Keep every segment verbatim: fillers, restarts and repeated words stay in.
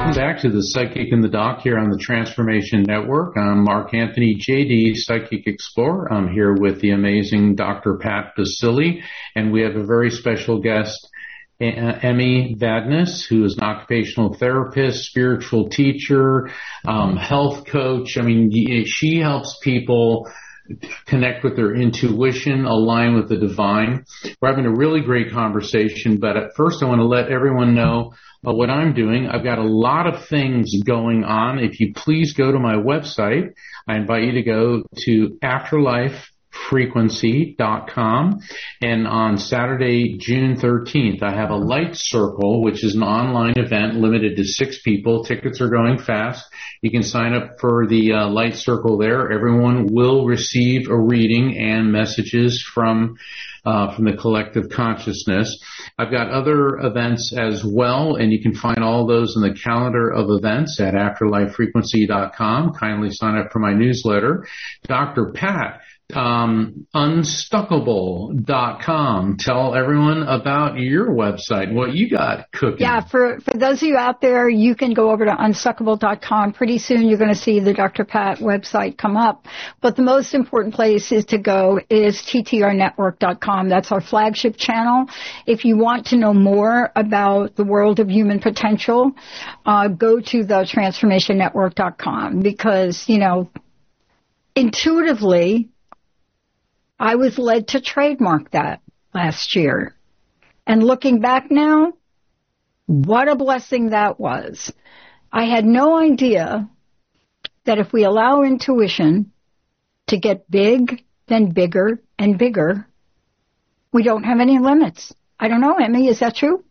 Welcome back to the Psychic and the Doc here on the Transformation Network. I'm Mark Anthony, J D, Psychic Explorer. I'm here with the amazing Doctor Pat Baccili, and we have a very special guest, Emmy Vadnais, who is an occupational therapist, spiritual teacher, um, health coach. I mean, she helps people connect with their intuition, align with the divine. We're having a really great conversation, but at first I want to let everyone know uh, what I'm doing. I've got a lot of things going on. If you please go to my website, I invite you to go to afterlife frequency dot com, and on Saturday, June thirteenth, I have a Light Circle, which is an online event limited to six people. Tickets are going fast. You can sign up for the uh, Light Circle there. Everyone will receive a reading and messages from uh, from the collective consciousness. I've got other events as well, and you can find all those in the calendar of events at afterlife frequency dot com. Kindly sign up for my newsletter. Doctor Pat, Um, unstuckable dot com. Tell everyone about your website, what you got cooking. Yeah, for, for those of you out there, you can go over to unstuckable dot com. Pretty soon you're going to see the Doctor Pat website come up. But the most important place is to go is T T R network dot com. That's our flagship channel. If you want to know more about the world of human potential, uh, go to the transformation network dot com, because, you know, intuitively, I was led to trademark that last year. And looking back now, what a blessing that was. I had no idea that if we allow intuition to get big, then bigger and bigger, we don't have any limits. I don't know, Emmy, is that true?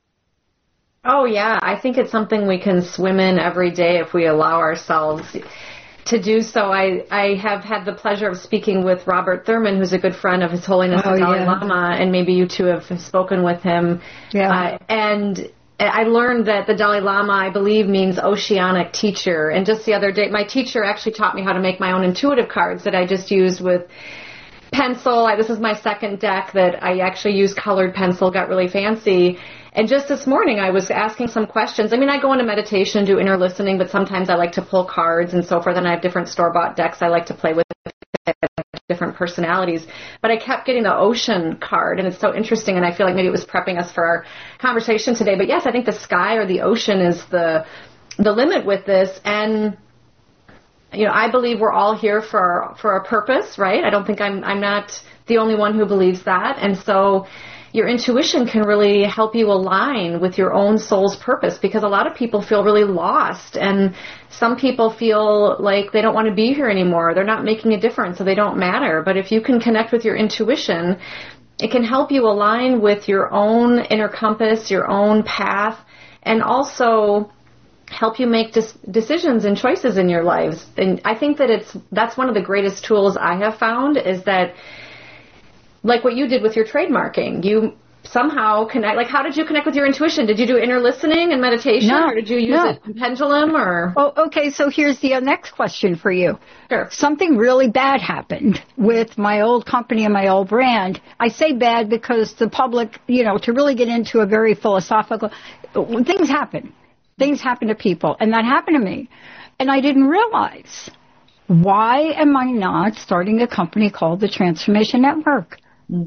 Oh, yeah. I think it's something we can swim in every day if we allow ourselves to do so. I, I have had the pleasure of speaking with Robert Thurman, who's a good friend of His Holiness oh, the Dalai yeah. Lama, and maybe you two have spoken with him. Yeah. Uh, and I learned that the Dalai Lama, I believe, means oceanic teacher. And just the other day, my teacher actually taught me how to make my own intuitive cards that I just used with pencil. I, this is my second deck that I actually used colored pencil, got really fancy. And just this morning, I was asking some questions. I mean, I go into meditation and do inner listening, but sometimes I like to pull cards and so forth, and I have different store-bought decks I like to play with, different personalities. But I kept getting the ocean card, and it's so interesting, and I feel like maybe it was prepping us for our conversation today. But yes, I think the sky or the ocean is the the limit with this, and you know, I believe we're all here for for a purpose, right? I don't think I'm I'm not the only one who believes that, and so your intuition can really help you align with your own soul's purpose, because a lot of people feel really lost, and some people feel like they don't want to be here anymore. They're not making a difference, so they don't matter. But if you can connect with your intuition, it can help you align with your own inner compass, your own path, and also help you make dis- decisions and choices in your lives. And I think that it's that's one of the greatest tools I have found, is that, like what you did with your trademarking, you somehow connect, like how did you connect with your intuition? Did you do inner listening and meditation, no, or did you use no. a pendulum, or? Oh, okay, so here's the uh, next question for you. Sure. Something really bad happened with my old company and my old brand. I say bad because the public, you know, to really get into a very philosophical, things happen. Things happen to people, and that happened to me. And I didn't realize, why am I not starting a company called the Transformation Network? Mm.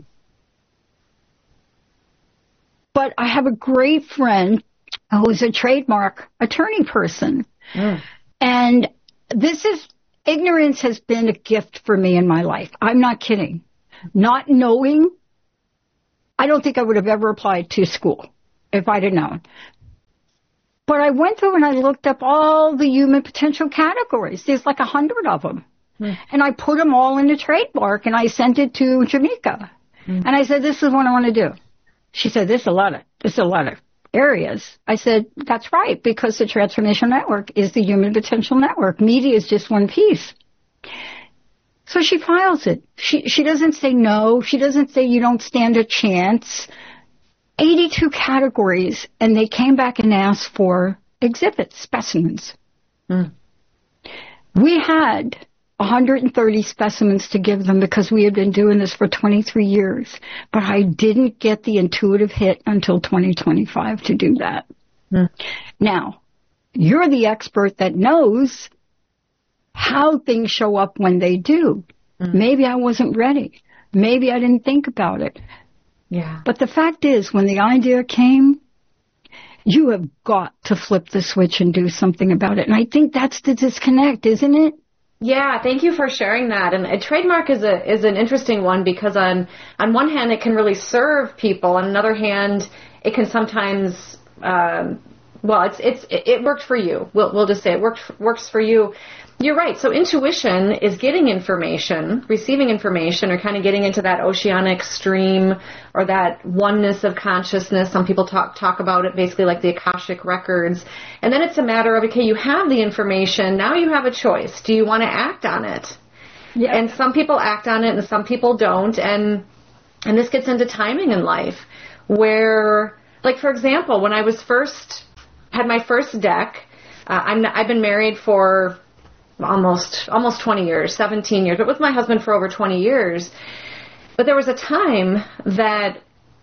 But I have a great friend who's a trademark attorney person. Mm. And this is, ignorance has been a gift for me in my life. I'm not kidding. Not knowing, I don't think I would have ever applied to school if I'd have known. But I went through and I looked up all the human potential categories. There's like a hundred of them. Mm. And I put them all in a trademark, and I sent it to Jamaica. Mm. And I said, this is what I want to do. She said, there's a lot of, there's a lot of areas. I said, that's right, because the Transformation Network is the human potential network. Media is just one piece. So she files it. She, she doesn't say no. She doesn't say you don't stand a chance. eighty-two categories, and they came back and asked for exhibits, specimens. Mm. We had one hundred thirty specimens to give them because we had been doing this for twenty-three years, but I didn't get the intuitive hit until twenty twenty-five to do that. Mm. Now, you're the expert that knows how things show up when they do. Mm-hmm. Maybe I wasn't ready. Maybe I didn't think about it. Yeah. But the fact is, when the idea came, you have got to flip the switch and do something about it. And I think that's the disconnect, isn't it? Yeah, thank you for sharing that. And a trademark is a is an interesting one because on on one hand it can really serve people, on another hand it can sometimes um, well it's it's it worked for you. We'll we'll just say it worked works for you. You're right. So intuition is getting information, receiving information, or kind of getting into that oceanic stream or that oneness of consciousness. Some people talk talk about it basically like the Akashic records. And then it's a matter of, okay, you have the information. Now you have a choice. Do you want to act on it? Yeah. And some people act on it and some people don't. And and this gets into timing in life where, like, for example, when I was first, had my first deck, uh, I'm, I've been married for almost almost twenty years, seventeen years, but with my husband for over twenty years. But there was a time that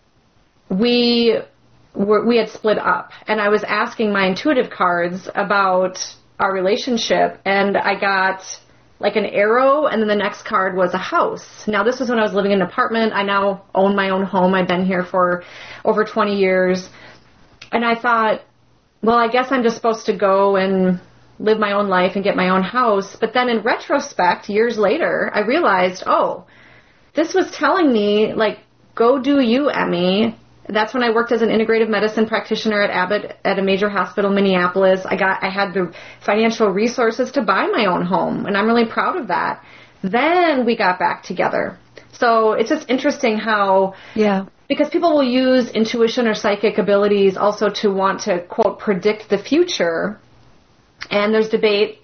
we were, we had split up, and I was asking my intuitive cards about our relationship, and I got like an arrow, and then the next card was a house. Now, this was when I was living in an apartment. I now own my own home. I've been here for over twenty years. And I thought, well, I guess I'm just supposed to go and live my own life and get my own house. But then in retrospect, years later, I realized, oh, this was telling me, like, go do you, Emmy. That's when I worked as an integrative medicine practitioner at Abbott at a major hospital in Minneapolis. I got, I had the financial resources to buy my own home, and I'm really proud of that. Then we got back together. So it's just interesting how, yeah, because people will use intuition or psychic abilities also to want to, quote, predict the future. And there's debate,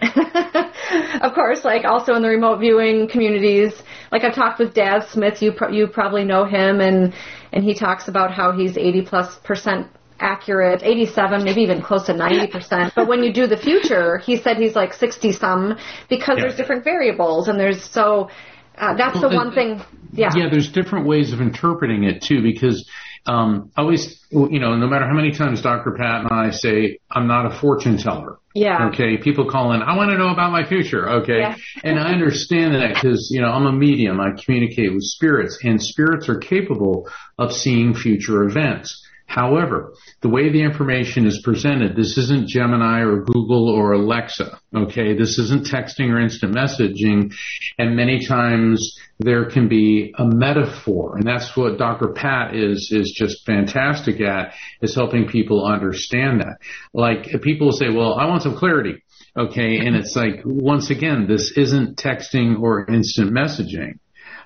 of course, like also in the remote viewing communities. Like I've talked with Daz Smith, you pro- you probably know him, and, and he talks about how he's eighty plus percent accurate, eighty-seven, maybe even close to ninety percent. But when you do the future, he said he's like sixty some because yeah. there's different variables, and there's so uh, that's well, the one thing. Yeah, yeah. There's different ways of interpreting it too, because um, I always, you know, no matter how many times Doctor Pat and I say I'm not a fortune teller. Yeah. Okay. People call in, I want to know about my future. Okay. Yeah. And I understand that because, you know, I'm a medium. I communicate with spirits, and spirits are capable of seeing future events. However, the way the information is presented, this isn't Gemini or Google or Alexa. Okay. This isn't texting or instant messaging. And many times there can be a metaphor. And that's what Doctor Pat is, is just fantastic at, is helping people understand that. Like people will say, well, I want some clarity. Okay. And it's like, once again, this isn't texting or instant messaging.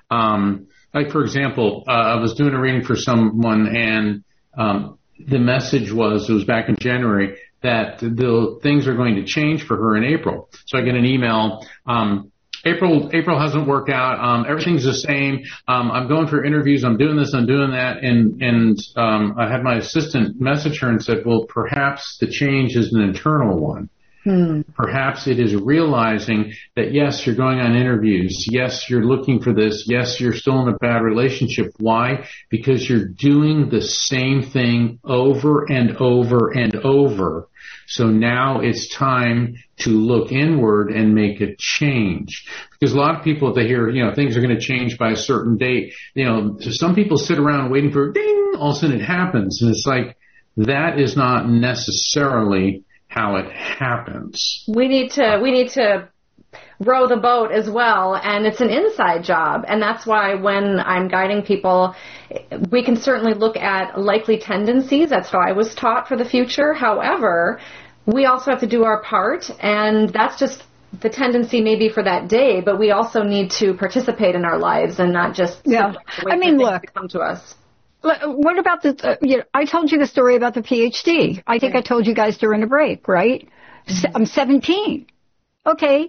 Um, like for example, uh, I was doing a reading for someone, and Um, the message was, it was back in January, that the things are going to change for her in April. So I get an email, um, April, April hasn't worked out. Um, everything's the same. Um, I'm going for interviews. I'm doing this. I'm doing that. And, and, um, I had my assistant message her and said, well, perhaps the change is an internal one. Hmm. Perhaps it is realizing that, yes, you're going on interviews. Yes, you're looking for this. Yes, you're still in a bad relationship. Why? Because you're doing the same thing over and over and over. So now it's time to look inward and make a change. Because a lot of people, if they hear, you know, things are going to change by a certain date, you know, some people sit around waiting for ding, all of a sudden it happens. And it's like, that is not necessarily how it happens. We need to, we need to row the boat as well, and it's an inside job. And that's why when I'm guiding people, we can certainly look at likely tendencies. That's how I was taught for the future. However, we also have to do our part, and that's just the tendency maybe for that day, but we also need to participate in our lives and not just yeah. I mean, look, to come to us. What about the, uh, you know, I told you the story about the P H D. I think yeah. I told you guys during the break, right? Mm-hmm. I'm seventeen. Okay.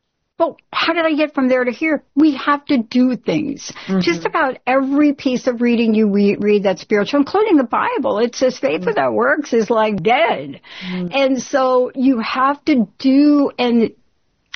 But how did I get from there to here? We have to do things. Mm-hmm. Just about every piece of reading you re- read that's spiritual, including the Bible, it says faith mm-hmm. without works is like dead. Mm-hmm. And so you have to do and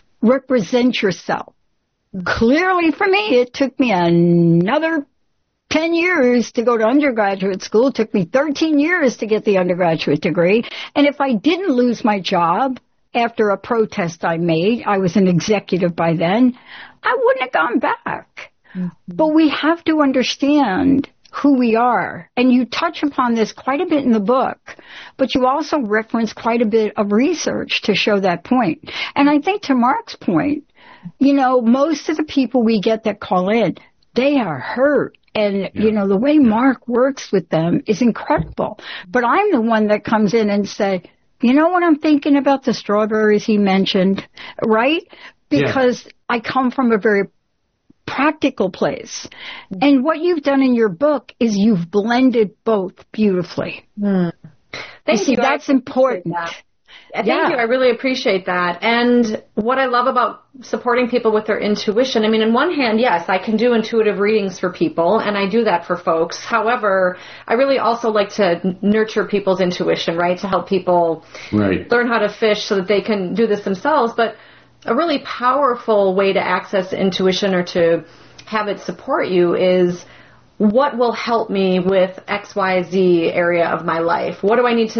represent yourself. Mm-hmm. Clearly for me, it took me another ten years to go to undergraduate school. It took me thirteen years to get the undergraduate degree. And if I didn't lose my job after a protest I made, I was an executive by then, I wouldn't have gone back. Mm-hmm. But we have to understand who we are. And you touch upon this quite a bit in the book, but you also reference quite a bit of research to show that point. And I think to Mark's point, you know, most of the people we get that call in, they are hurt. And, yeah. you know, the way Mark works with them is incredible. But I'm the one that comes in and say, you know what I'm thinking about the strawberries he mentioned, right? Because yeah. I come from a very practical place. And what you've done in your book is you've blended both beautifully. Mm. Thank you. See, you. That's important. That. Thank yeah. you. I really appreciate that. And what I love about supporting people with their intuition, I mean, on one hand, yes, I can do intuitive readings for people, and I do that for folks. However, I really also like to nurture people's intuition, right, to help people right. learn how to fish so that they can do this themselves. But a really powerful way to access intuition or to have it support you is what will help me with X Y Z area of my life? What do I need to